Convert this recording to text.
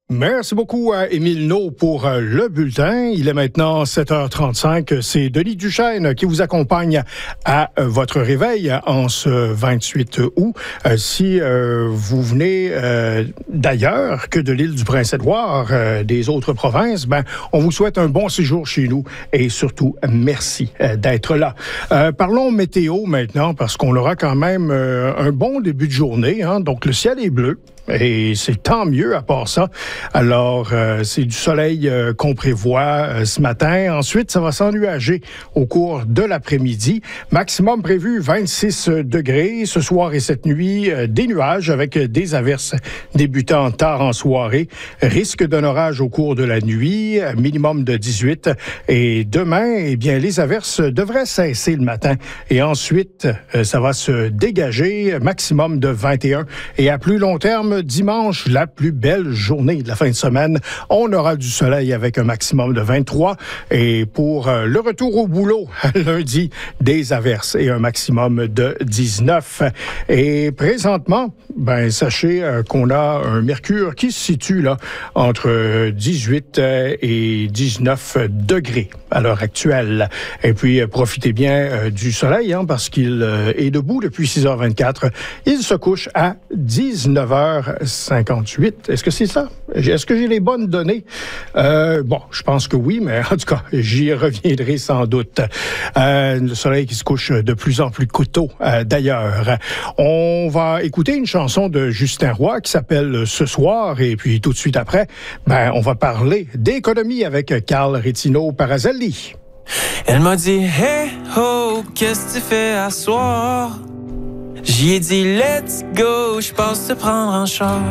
Merci beaucoup à Émile Naud pour le bulletin. Il est maintenant 7h35. C'est Denis Duchesne qui vous accompagne à votre réveil en ce 28 août. Si vous venez d'ailleurs que de l'île du Prince-Édouard, des autres provinces, on vous souhaite un bon séjour chez nous et surtout, merci d'être là. Parlons météo maintenant parce qu'on aura quand même un bon début de journée. Donc, le ciel est bleu. Et c'est tant mieux à part ça. Alors, c'est du soleil qu'on prévoit ce matin. Ensuite, ça va s'ennuager au cours de l'après-midi. Maximum prévu 26 degrés. Ce soir et cette nuit, des nuages avec des averses débutant tard en soirée. Risque d'un orage au cours de la nuit, minimum de 18. Et demain, les averses devraient cesser le matin. Et ensuite, ça va se dégager, maximum de 21. Et à plus long terme, dimanche, la plus belle journée de la fin de semaine. On aura du soleil avec un maximum de 23. Et pour le retour au boulot, lundi, des averses et un maximum de 19. Et présentement, sachez qu'on a un mercure qui se situe là entre 18 et 19 degrés à l'heure actuelle. Et puis, profitez bien du soleil parce qu'il est debout depuis 6h24. Il se couche à 19h58. Est-ce que c'est ça? Est-ce que j'ai les bonnes données? Je pense que oui, mais en tout cas, j'y reviendrai sans doute. Le soleil qui se couche de plus en plus tôt, d'ailleurs. On va écouter une chanson de Justin Roy qui s'appelle « Ce soir » et puis tout de suite après, on va parler d'économie avec Carl Rétino Parazelli. Elle m'a dit « Hey ho, qu'est-ce que tu fais à soir? » J'y ai dit « Let's go, je pense te prendre en char. »